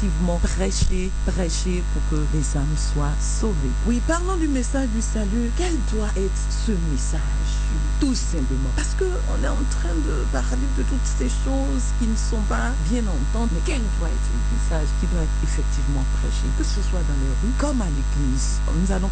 effectivement prêcher pour que les âmes soient sauvées. Oui, parlons du message du salut. Quel doit être ce message? Tout simplement. Parce qu'on est en train de parler de toutes ces choses qui ne sont pas bien entendues. Mais quel doit être le message qui doit être effectivement prêché, que ce soit dans les rues comme à l'église? Nous allons